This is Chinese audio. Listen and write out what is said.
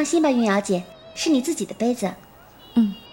放心吧，云瑶姐，是你自己的杯子。 嗯。